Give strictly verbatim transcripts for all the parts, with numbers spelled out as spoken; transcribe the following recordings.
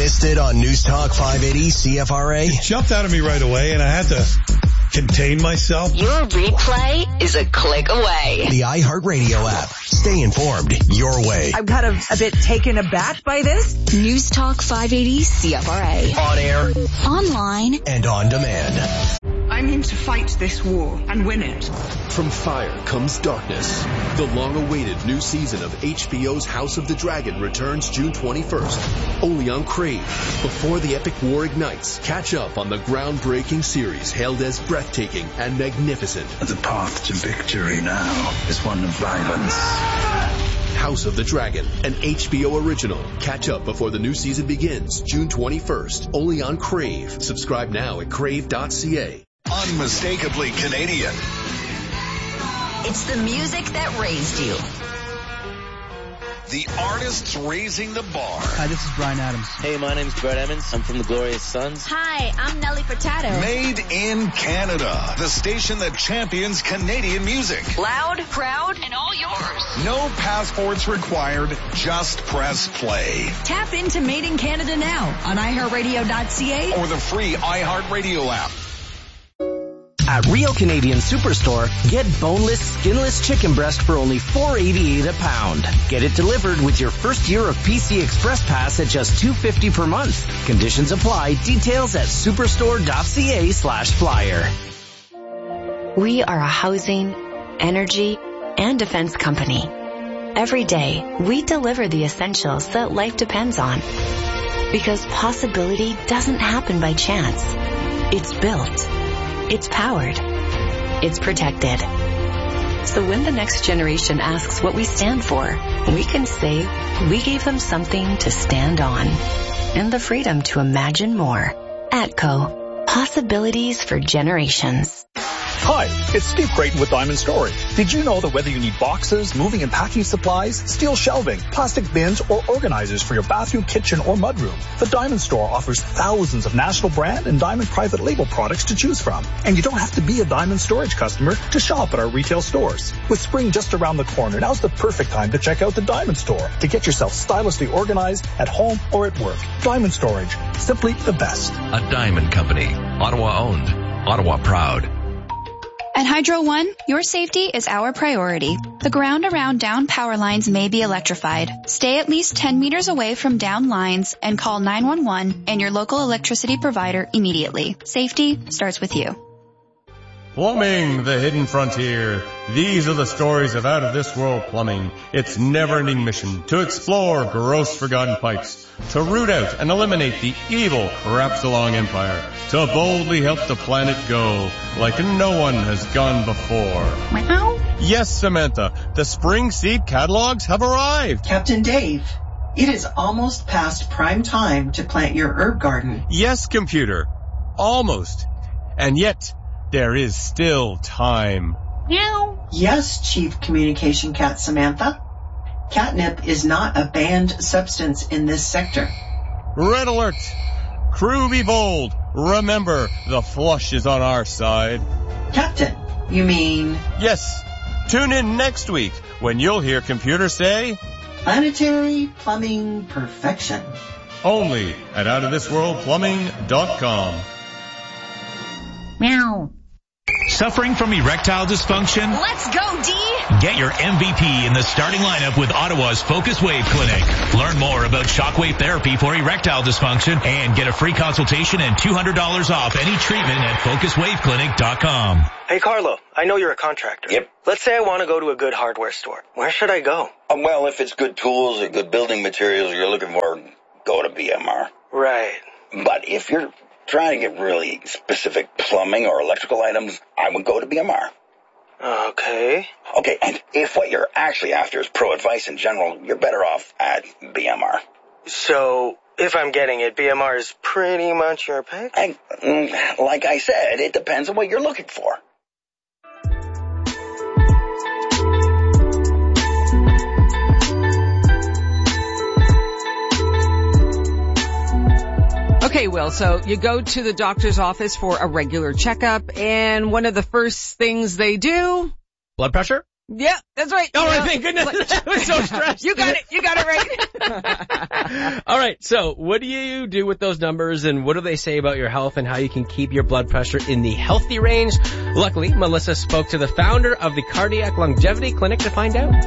Missed it on News Talk five eighty C F R A? It jumped out of me right away, and I had to contain myself. Your replay is a click away. The iHeartRadio app. Stay informed your way. I'm kind of a bit taken aback by this. News Talk five eighty C F R A. On air, online, and on demand. I'm in to fight this war and win it. From fire comes darkness. The long-awaited new season of H B O's House of the Dragon returns June twenty-first, only on Crave. Before the epic war ignites, catch up on the groundbreaking series hailed as breathtaking and magnificent. The path to victory now is one of violence. House of the Dragon, an H B O original. Catch up before the new season begins June twenty-first, only on Crave. Subscribe now at crave dot c a. Unmistakably Canadian. it's the music that raised you. The artists raising the bar. Hi, this is Bryan Adams. Hey, my name's Brett Emmons. I'm from the Glorious Sons. Hi, I'm Nelly Furtado. Made in Canada. The station that champions Canadian music. Loud, proud, and all yours. No passports required. Just press play. Tap into Made in Canada now on i heart radio dot c a or the free iHeartRadio app. At Real Canadian Superstore, get boneless, skinless chicken breast for only four eighty-eight a pound. Get it delivered with your first year of P C Express Pass at just two fifty per month. Conditions apply. Details at superstore dot c a slash flyer. We are a housing, energy, and defense company. Every day, we deliver the essentials that life depends on. Because possibility doesn't happen by chance. It's built. It's powered. It's protected. So when the next generation asks what we stand for, we can say we gave them something to stand on and the freedom to imagine more. ATCO. Possibilities for generations. Hi, it's Steve Creighton with Diamond Storage. Did you know that whether you need boxes, moving and packing supplies, steel shelving, plastic bins, or organizers for your bathroom, kitchen, or mudroom, the Diamond Store offers thousands of national brand and Diamond private label products to choose from. And you don't have to be a Diamond Storage customer to shop at our retail stores. With spring just around the corner, now's the perfect time to check out the Diamond Store to get yourself stylishly organized at home or at work. Diamond Storage, simply the best. A Diamond Company, Ottawa owned, Ottawa proud. At Hydro One, your safety is our priority. The ground around down power lines may be electrified. Stay at least ten meters away from down lines and call nine one one and your local electricity provider immediately. Safety starts with you. Plumbing, the hidden frontier. These are the stories of out-of-this-world plumbing. Its never-ending mission to explore gross forgotten pipes, to root out and eliminate the evil Crapsalong Empire, to boldly help the planet go like no one has gone before. Meow. Yes, Samantha, the spring seed catalogs have arrived. Captain Dave, it is almost past prime time to plant your herb garden. Yes, computer. Almost. And yet, there is still time. Meow. Yes, Chief Communication Cat Samantha. Catnip is not a banned substance in this sector. Red alert! Crew be bold. Remember, the flush is on our side. Captain, you mean? Yes. Tune in next week when you'll hear computer say... Planetary Plumbing Perfection. Only at out of this world plumbing dot com. Meow. Suffering from erectile dysfunction? Let's go, D! Get your M V P in the starting lineup with Ottawa's Focus Wave Clinic. Learn more about shockwave therapy for erectile dysfunction and get a free consultation and two hundred dollars off any treatment at focus wave clinic dot com. Hey, Carlo, I know you're a contractor. Yep. Let's say I want to go to a good hardware store. Where should I go? Um, well, if it's good tools or good building materials you're looking for, go to B M R. Right. But if you're trying to get really specific plumbing or electrical items, I would go to B M R. Okay. Okay, and if what you're actually after is pro advice in general, you're better off at B M R. So, if I'm getting it, B M R is pretty much your pick? I, like I said, it depends on what you're looking for. Okay, Will, so you go to the doctor's office for a regular checkup, and one of the first things they do... Blood pressure? Yeah, that's right. Oh, yeah. thank goodness. I was so stressed. You got it. You got it right. All right. So what do you do with those numbers, and what do they say about your health and how you can keep your blood pressure in the healthy range? Luckily, Melissa spoke to the founder of the Cardiac Longevity Clinic to find out.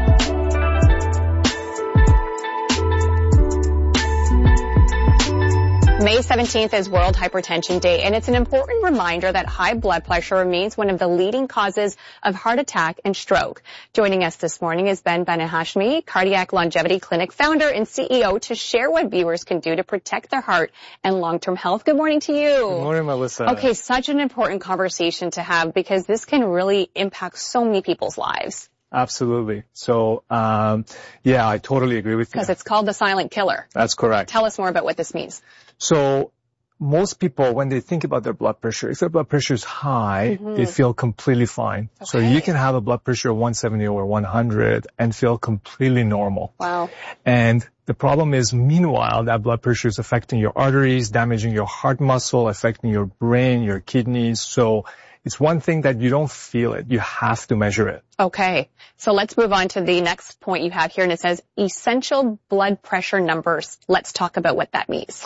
May seventeenth is World Hypertension Day, and it's an important reminder that high blood pressure remains one of the leading causes of heart attack and stroke. Joining us this morning is Ben Ben-Hashmi, Cardiac Longevity Clinic founder and C E O, to share what viewers can do to protect their heart and long-term health. Good morning to you. Good morning, Melissa. Okay, such an important conversation to have because this can really impact so many people's lives. Absolutely. So, um, yeah, I totally agree with you. Because it's called the silent killer. That's correct. Tell us more about what this means. So, most people, when they think about their blood pressure, if their blood pressure is high, mm-hmm. they feel completely fine. Okay. So you can have a blood pressure of one seventy over one hundred and feel completely normal. Wow. And the problem is, meanwhile, that blood pressure is affecting your arteries, damaging your heart muscle, affecting your brain, your kidneys. So it's one thing that you don't feel it. You have to measure it. Okay. So let's move on to the next point you have here, and it says essential blood pressure numbers. Let's talk about what that means.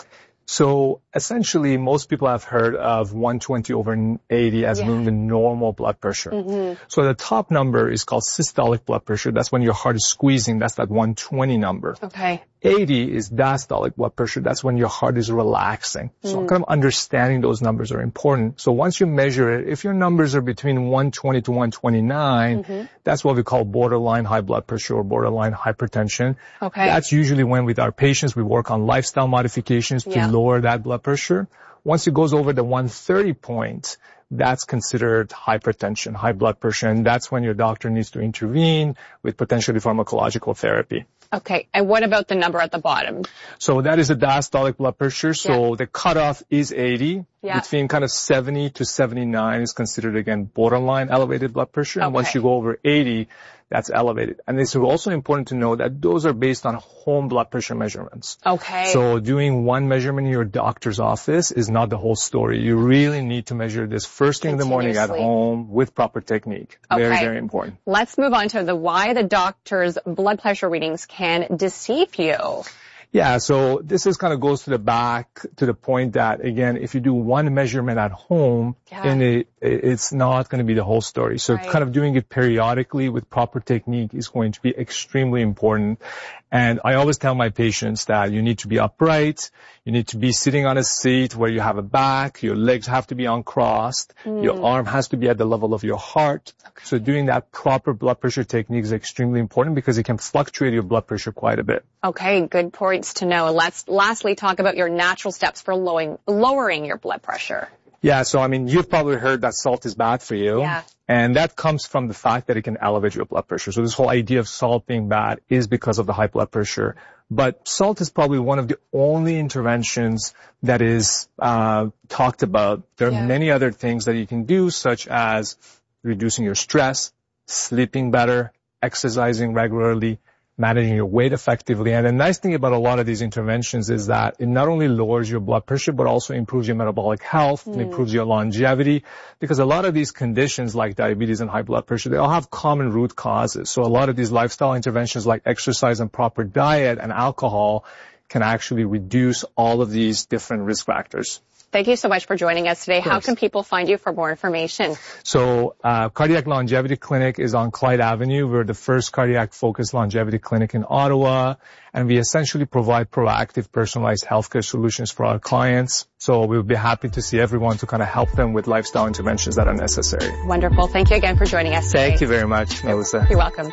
So essentially, most people have heard of one twenty over eighty as yeah. being the normal blood pressure. Mm-hmm. So the top number is called systolic blood pressure. That's when your heart is squeezing. That's that one twenty number. Okay. eighty is diastolic blood pressure. That's when your heart is relaxing. Mm. So kind of understanding those numbers are important. So once you measure it, if your numbers are between one twenty to one twenty-nine, mm-hmm. that's what we call borderline high blood pressure or borderline hypertension. Okay. That's usually when with our patients we work on lifestyle modifications to yeah. lower that blood pressure. Once it goes over the one thirty point, that's considered hypertension, high blood pressure, and that's when your doctor needs to intervene with potentially pharmacological therapy. Okay, and what about the number at the bottom? So that is a diastolic blood pressure. So yeah. the cutoff is eighty. Yeah. Between kind of seventy to seventy-nine is considered, again, borderline elevated blood pressure. Okay. And once you go over eighty, that's elevated. And it's also important to know that those are based on home blood pressure measurements. Okay. So doing one measurement in your doctor's office is not the whole story. You really need to measure this first thing in the morning at home with proper technique. Okay. Very, very important. Let's move on to the why the doctor's blood pressure readings can deceive you. Yeah, so this is kind of goes to the back to the point that, again, if you do one measurement at home, yeah. and it, it's not going to be the whole story. So right. kind of doing it periodically with proper technique is going to be extremely important. And I always tell my patients that you need to be upright, you need to be sitting on a seat where you have a back, your legs have to be uncrossed, mm. your arm has to be at the level of your heart. Okay. So doing that proper blood pressure technique is extremely important because it can fluctuate your blood pressure quite a bit. Okay, good points to know. Let's lastly talk about your natural steps for lowering, lowering your blood pressure. Yeah, so I mean, you've probably heard that salt is bad for you. Yeah. And that comes from the fact that it can elevate your blood pressure. So this whole idea of salt being bad is because of the high blood pressure. But salt is probably one of the only interventions that is uh talked about. There are yeah. many other things that you can do, such as reducing your stress, sleeping better, exercising regularly, managing your weight effectively. And the nice thing about a lot of these interventions is that it not only lowers your blood pressure, but also improves your metabolic health, mm. and improves your longevity, because a lot of these conditions like diabetes and high blood pressure, they all have common root causes. So a lot of these lifestyle interventions like exercise and proper diet and alcohol can actually reduce all of these different risk factors. Thank you so much for joining us today. How can people find you for more information? So, uh, Cardiac Longevity Clinic is on Clyde Avenue. We're the first cardiac-focused longevity clinic in Ottawa, and we essentially provide proactive, personalized healthcare solutions for our clients. So we'll be happy to see everyone to kind of help them with lifestyle interventions that are necessary. Wonderful. Thank you again for joining us today. Thank you very much, Melissa. You're welcome.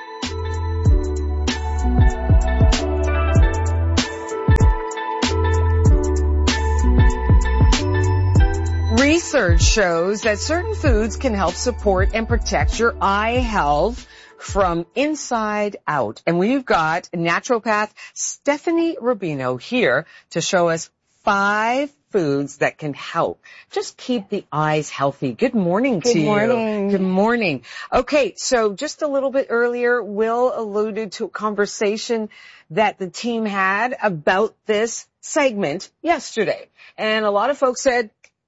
Research shows that certain foods can help support and protect your eye health from inside out. And we've got naturopath Stephanie Rubino here to show us five foods that can help just keep the eyes healthy. Good morning to you. Good morning. Good morning. Okay, so just a little bit earlier, Will alluded to a conversation that the team had about this segment yesterday. And a lot of folks said,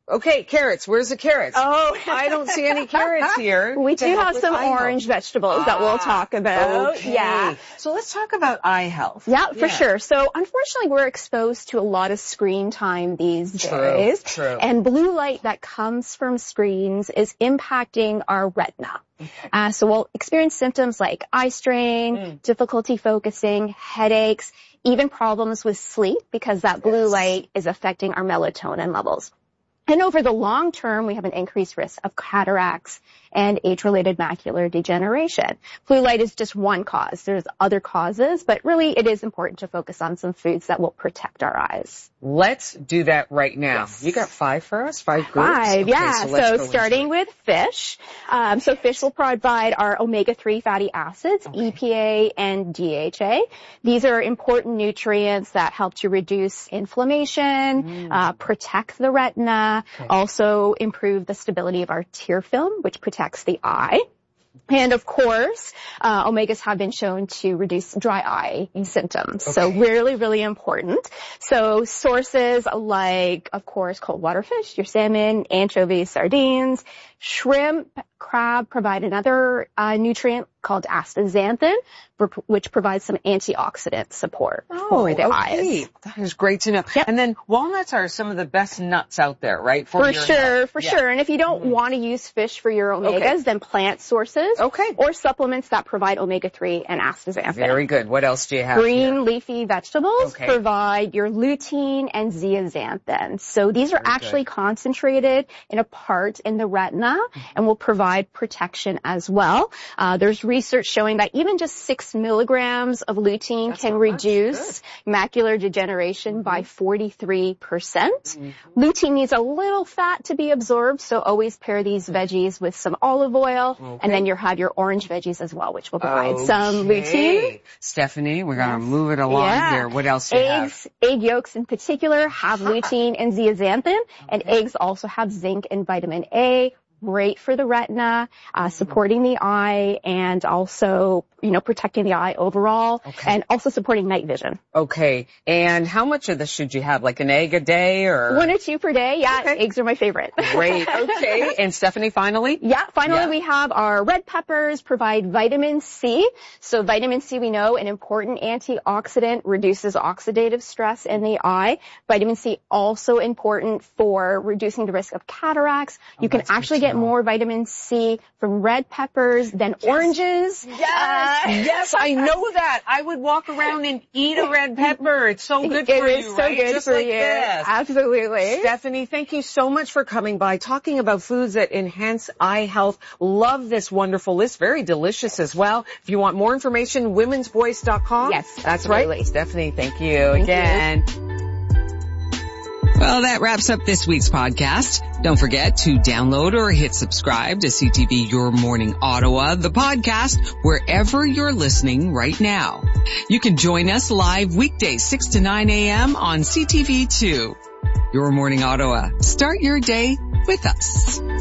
Okay, carrots. Where's the carrots? Oh, I don't see any carrots here. We do have some orange vegetables ah, that we'll talk about. Okay. Yeah. So let's talk about eye health. Yeah, for yeah. sure. So unfortunately, we're exposed to a lot of screen time these true, days. True. And blue light that comes from screens is impacting our retina. Okay. Uh, so we'll experience symptoms like eye strain, mm. difficulty focusing, headaches, even problems with sleep because that blue yes. light is affecting our melatonin levels. And over the long term, we have an increased risk of cataracts and age-related macular degeneration. Blue light is just one cause. There's other causes, but really it is important to focus on some foods that will protect our eyes. Let's do that right now. Yes. You got five for us? Five groups? Five, okay, yeah. So, so starting with fish. Um, so fish will provide our omega three fatty acids, okay. E P A and D H A. These are important nutrients that help to reduce inflammation, mm. uh, protect the retina, okay. also improve the stability of our tear film, which protects the eye. And of course, uh, omegas have been shown to reduce dry eye symptoms. Okay. So really, really important. So sources like, of course, cold water fish, your salmon, anchovies, sardines, shrimp, crab provide another uh, nutrient called astaxanthin, which provides some antioxidant support oh, for the okay. eyes. That is great to know. Yep. And then walnuts are some of the best nuts out there, right? For, for your sure, health. for yeah. sure. And if you don't mm-hmm. want to use fish for your omegas, okay. then plant sources okay. or supplements that provide omega three and astaxanthin. Very good. What else do you have Green here? leafy vegetables okay. provide your lutein and zeaxanthin. So these are Very actually good. concentrated in a part in the retina mm-hmm. and will provide protection as well. Uh, there's research showing that even just six milligrams of lutein That's can reduce macular degeneration mm-hmm. by forty-three percent. Mm-hmm. Lutein needs a little fat to be absorbed, so always pair these veggies with some olive oil, okay. and then you have your orange veggies as well, which will provide okay. some lutein. Stephanie, we're going to move it along yeah. here. What else do you Eggs, have? egg yolks in particular have lutein and zeaxanthin, okay. and eggs also have zinc and vitamin A. Great for the retina, uh, supporting the eye, and also, you know, protecting the eye overall, okay. and also supporting night vision. Okay. And how much of this should you have? Like an egg a day or? One or two per day. Yeah, okay. Eggs are my favorite. Great. Okay. And Stephanie, finally? Yeah, finally yeah. we have our red peppers provide vitamin C. So vitamin C, we know, an important antioxidant, reduces oxidative stress in the eye. Vitamin C also important for reducing the risk of cataracts. You oh, can actually get more vitamin C from red peppers than yes. oranges. Yes, uh, yes, I know that. I would walk around and eat a red pepper. It's so good it for you, you, so right? Good Just for like you. this. Absolutely. Stephanie, thank you so much for coming by, talking about foods that enhance eye health. Love this wonderful list. Very delicious as well. If you want more information, womens voice dot com. Yes, that's absolutely. right. Stephanie, thank you thank again. You. Well, that wraps up this week's podcast. Don't forget to download or hit subscribe to C T V Your Morning Ottawa, the podcast, wherever you're listening right now. You can join us live weekdays six to nine a.m. on C T V two. Your Morning Ottawa. Start your day with us.